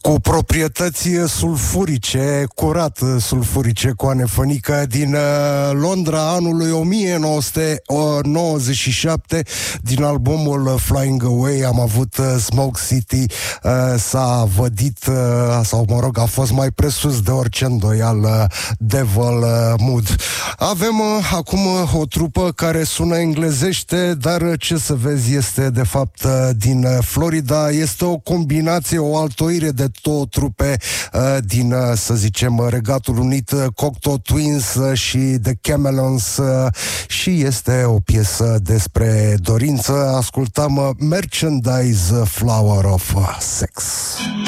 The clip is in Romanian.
Cu proprietăți sulfurice, curat sulfurice, coane fănică, din Londra anului 1997, din albumul Flying Away am avut Smoke City, s-a vădit, sau mă rog, a fost mai presus de orice îndoială Devil Mood. Avem acum o trupă care sună englezește, dar ce să vezi, este de fapt din Florida. Este o combinație, o altoire de două trupe din, să zicem, Regatul Unit, Cocteau Twins și The Chameleons, și este o piesă despre dorință. Ascultăm Merchandise Flower of Sex.